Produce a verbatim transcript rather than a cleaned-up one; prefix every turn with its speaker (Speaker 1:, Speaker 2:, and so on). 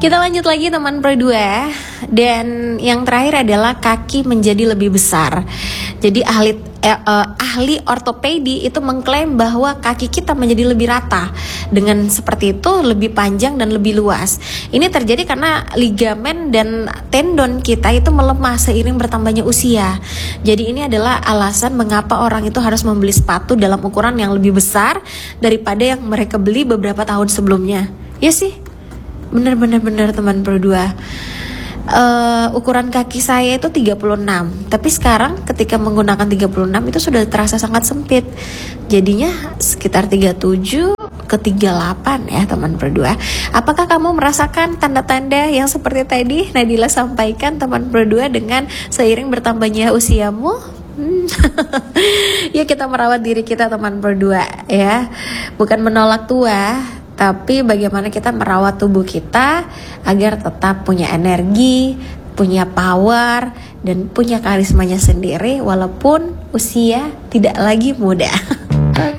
Speaker 1: Kita lanjut lagi teman pro dua. Dan yang terakhir adalah kaki menjadi lebih besar. Jadi ahli eh, eh, ahli ortopedi itu mengklaim bahwa kaki kita menjadi lebih rata. Dengan seperti itu lebih panjang dan lebih luas. Ini terjadi karena ligamen dan tendon kita itu melemah seiring bertambahnya usia. Jadi ini adalah alasan mengapa orang itu harus membeli sepatu dalam ukuran yang lebih besar daripada yang mereka beli beberapa tahun sebelumnya. Ya sih, bener-bener teman pro dua. Uh, ukuran kaki saya itu tiga puluh enam, tapi sekarang ketika menggunakan tiga puluh enam itu sudah terasa sangat sempit. Jadinya sekitar tiga puluh tujuh ke tiga puluh delapan ya teman pro dua. Apakah kamu merasakan tanda-tanda yang seperti tadi Nadila sampaikan teman pro dua dengan seiring bertambahnya usiamu? Hmm. Ya, kita merawat diri kita teman pro dua ya. Bukan menolak tua, tapi bagaimana kita merawat tubuh kita agar tetap punya energi, punya power, dan punya karismanya sendiri walaupun usia tidak lagi muda.